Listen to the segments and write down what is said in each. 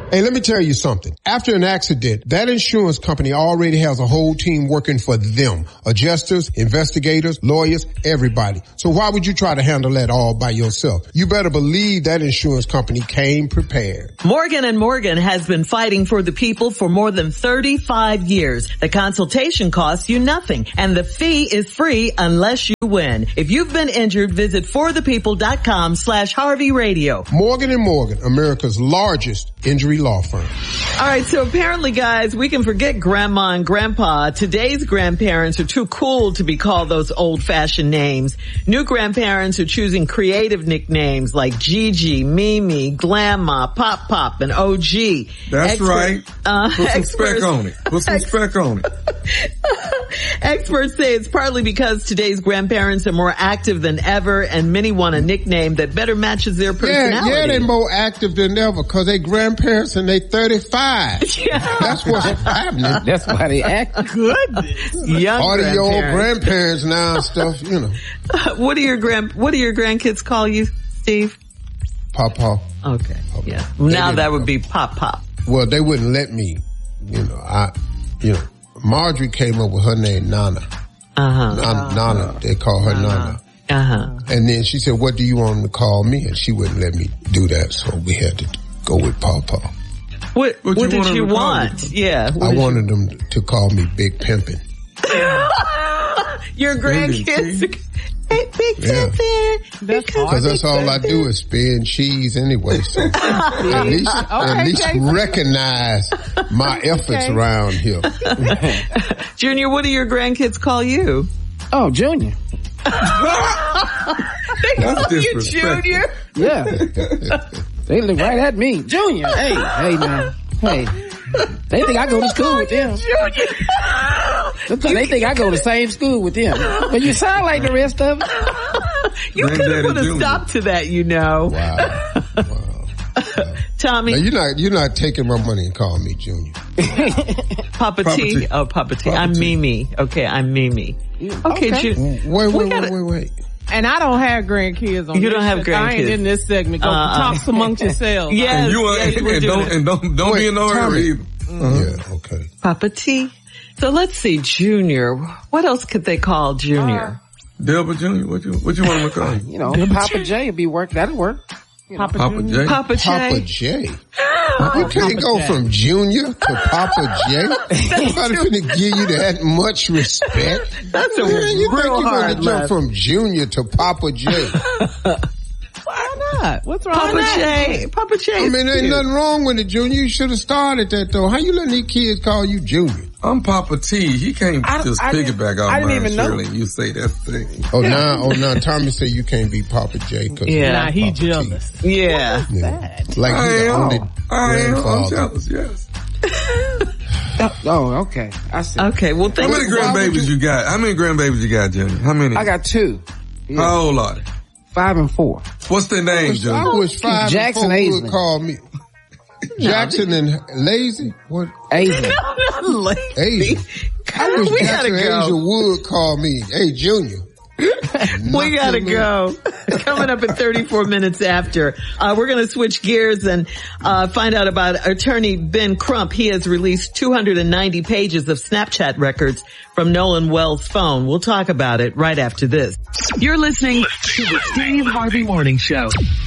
Hey, let me tell you something. After an accident, that insurance company already has a whole team working for them. Adjusters, investigators, lawyers, everybody. So why would you try to handle that all by yourself? You better believe that insurance company came prepared. Morgan & Morgan has been fighting for the people for more than 35 years. The consultation costs you nothing, and the fee is free unless you win. If you've been injured, visit forthepeople.com/Harvey Radio. Morgan & Morgan, America's largest injury law firm. All right, so apparently, guys, we can forget grandma and grandpa. Today's grandparents are too cool to be called those old-fashioned names. New grandparents are choosing creative nicknames like Gigi, Mimi, Glamma, Pop Pop, and OG. That's right. Put some spec on it. Put some spec on it. Experts say it's partly because today's grandparents are more active than ever, and many want a nickname that better matches their personality. Yeah, they're more active than ever because they grandparents and they 35. Yeah. That's what's happening. That's why they act. Goodness. Young All of your old grandparents now and stuff, you know. What do your grandkids call you, Steve? Papa. Okay. Papa. Yeah. Now that would be Pop Pop. Well, they wouldn't let me, Marjorie came up with her name, Nana. Nana. They call her Nana. And then she said, what do you want them to call me? And she wouldn't let me do that, so we had to go with Papa. What did you want? Yeah. I wanted them to call me Big Pimpin'. Your grandkids. Hey, Big Pimpin'. Because that's all I do is spin cheese anyway. So at least recognize my efforts around here. Junior, what do your grandkids call you? Oh, Junior. They call you Junior? Yeah. They look right at me. Junior. Hey, man. Hey. They think I go to school with them. Junior. They think I go to the same school with them. But you sound like the rest of them. You could have put a stop to that, Wow. Tommy. Now, you're not taking my money and calling me Junior. Papa T. Oh, Papa T. I'm Mimi. Okay, I'm Mimi. Okay, Junior. Wait. And I don't have grandkids on. You don't have grandkids. I ain't in this segment. Go talk amongst yourselves. Yes, don't be in no hurry either. Yeah, okay. Papa T. So let's see, Junior. What else could they call Junior? Delbert Junior. What you want him to call you? Papa J would be work. That'll work. Papa J. Papa J. You can't go from Junior to Papa J. Nobody's gonna give you that much respect. That's a real hard to jump from Junior to Papa J. Why not? What's wrong Papa with that? Papa J. I mean, there ain't nothing wrong with it, Junior. You should have started that though. How you letting these kids call you Junior? I'm Papa T. He can't just piggyback off mine, Shirley. You say that's the thing. Now Tommy said you can't be Papa J because he jealous. T. Yeah. Like he's the only grandfather. I'm jealous, yes. Oh, okay. I see. Okay, well, how many grandbabies you got? How many grandbabies you got, Junior? How many? I got 2. Yeah. How old are they? 5 and 4. What's their names, Junior? I wish 5 Jackson and 4 would call me. Jackson and Lazy? What? Asian. No, not Lazy. I wish Jackson and Asia would call me. Hey, Junior. We gotta go. Coming up at 34 minutes after. We're gonna switch gears and find out about attorney Ben Crump. He has released 290 pages of Snapchat records from Nolan Wells' phone. We'll talk about it right after this. You're listening to the Steve Harvey Morning Show.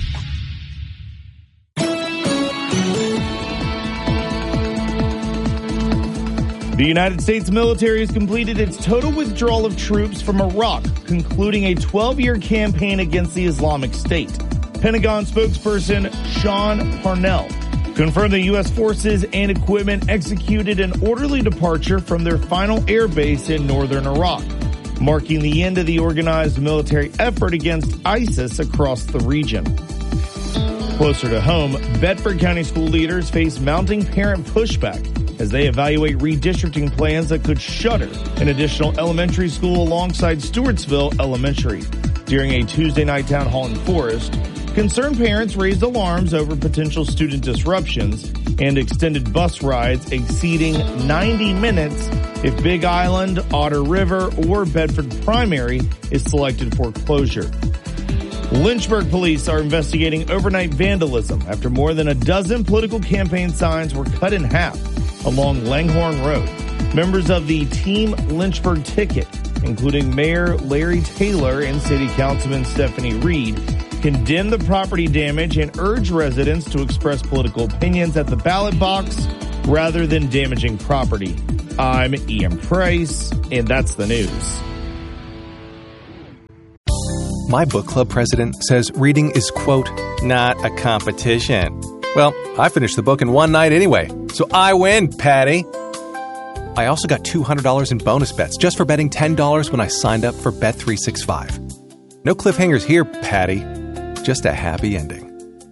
The United States military has completed its total withdrawal of troops from Iraq, concluding a 12-year campaign against the Islamic State. Pentagon spokesperson Sean Parnell confirmed the U.S. forces and equipment executed an orderly departure from their final air base in northern Iraq, marking the end of the organized military effort against ISIS across the region. Closer to home, Bedford County school leaders face mounting parent pushback as they evaluate redistricting plans that could shutter an additional elementary school alongside Stewartsville Elementary. During a Tuesday night town hall in Forest, concerned parents raised alarms over potential student disruptions and extended bus rides exceeding 90 minutes if Big Island, Otter River, or Bedford Primary is selected for closure. Lynchburg police are investigating overnight vandalism after more than a dozen political campaign signs were cut in half along Langhorne Road. Members of the Team Lynchburg ticket, including Mayor Larry Taylor and City Councilman Stephanie Reed, condemned the property damage and urged residents to express political opinions at the ballot box rather than damaging property. I'm Ian Price, and that's the news. My book club president says reading is, quote, not a competition. Well, I finished the book in one night anyway, so I win, Patty. I also got $200 in bonus bets just for betting $10 when I signed up for Bet365. No cliffhangers here, Patty. Just a happy ending.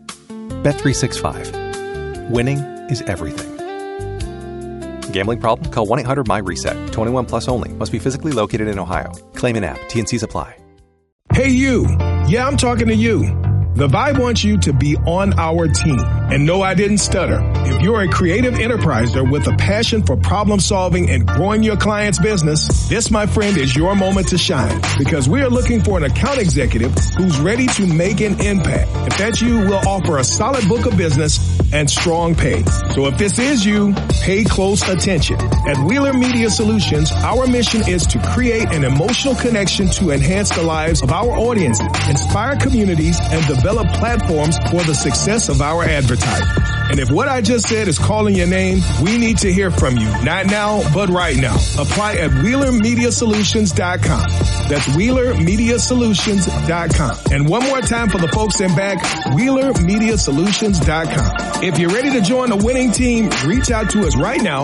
Bet365. Winning is everything. Gambling problem? Call 1-800-MY-RESET. 21 plus only. Must be physically located in Ohio. Claim in app. T&Cs apply. Hey, you. Yeah, I'm talking to you. The Vibe wants you to be on our team. And no, I didn't stutter. If you're a creative enterpriser with a passion for problem solving and growing your client's business, this, my friend, is your moment to shine. Because we are looking for an account executive who's ready to make an impact. If that's you, we'll offer a solid book of business and strong pay. So if this is you, pay close attention. At Wheeler Media Solutions, our mission is to create an emotional connection to enhance the lives of our audience, inspire communities, and develop platforms for the success of our advertising. And if what I just said is calling your name, we need to hear from you. Not now, but right now. Apply at WheelerMediaSolutions.com. That's WheelerMediaSolutions.com. And one more time for the folks in back, WheelerMediaSolutions.com. If you're ready to join the winning team, reach out to us right now,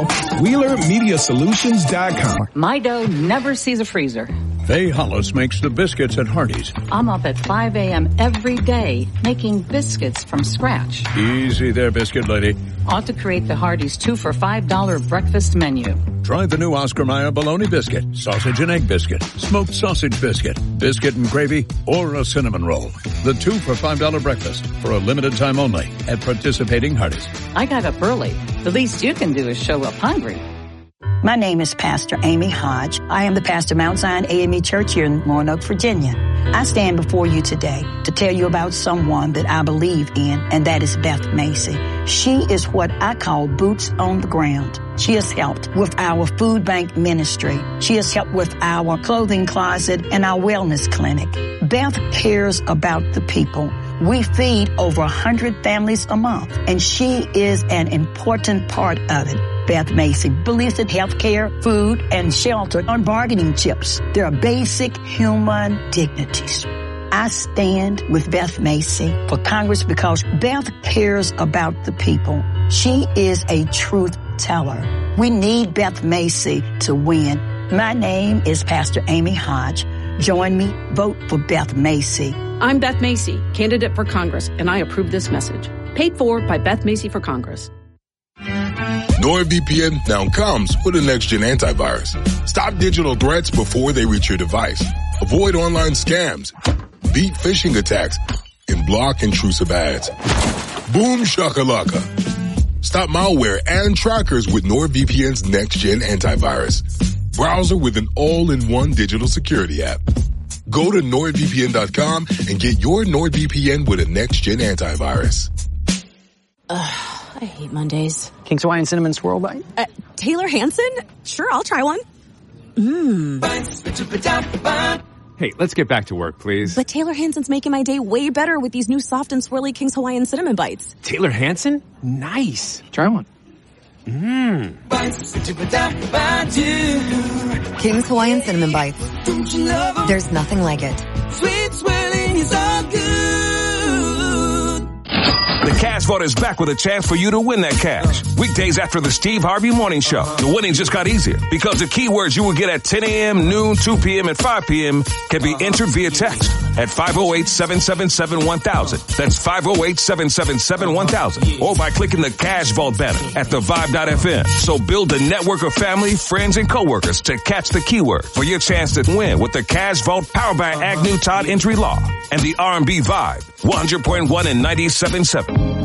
WheelerMediaSolutions.com. My dough never sees a freezer. Faye Hollis makes the biscuits at Hardee's. I'm up at 5 a.m. every day making biscuits from scratch. Easy there, biscuit lady. Ought to create the Hardee's 2 for $5 breakfast menu. Try the new Oscar Mayer bologna biscuit, sausage and egg biscuit, smoked sausage biscuit, biscuit and gravy, or a cinnamon roll. The 2 for $5 breakfast for a limited time only at participating Hardee's. I got up early. The least you can do is show up hungry. My name is Pastor Amy Hodge. I am the pastor of Mount Zion AME Church here in Roanoke, Virginia. I stand before you today to tell you about someone that I believe in, and that is Beth Macy. She is what I call boots on the ground. She has helped with our food bank ministry. She has helped with our clothing closet and our wellness clinic. Beth cares about the people. We feed over 100 families a month, and she is an important part of it. Beth Macy believes that health care, food, and shelter are bargaining chips. They are basic human dignities. I stand with Beth Macy for Congress because Beth cares about the people. She is a truth teller. We need Beth Macy to win. My name is Pastor Amy Hodge. Join me. Vote for Beth Macy. I'm Beth Macy, candidate for Congress, and I approve this message. Paid for by Beth Macy for Congress. NordVPN now comes with a next-gen antivirus. Stop digital threats before they reach your device. Avoid online scams. Beat phishing attacks. And block intrusive ads. Boom shakalaka. Stop malware and trackers with NordVPN's next-gen antivirus. Browser with an all-in-one digital security app. Go to NordVPN.com and get your NordVPN with a next-gen antivirus. I hate Mondays. King's Hawaiian Cinnamon Swirl Bite? Taylor Hanson? Sure, I'll try one. Hey, let's get back to work, please. But Taylor Hanson's making my day way better with these new soft and swirly King's Hawaiian Cinnamon Bites. Taylor Hanson? Nice. Try one. King's Hawaiian Cinnamon Bites. There's nothing like it. Sweet swirling is all good. The Cash Vault is back with a chance for you to win that cash. Weekdays after the Steve Harvey Morning Show. The winning just got easier because the keywords you will get at 10 a.m., noon, 2 p.m., and 5 p.m. can be entered via text at 508-777-1000. That's 508-777-1000. Or by clicking the Cash Vault banner at thevibe.fm. So build a network of family, friends, and coworkers to catch the keyword for your chance to win with the Cash Vault powered by Agnew Todd Entry Law and the R&B Vibe 100.1 and 97.7.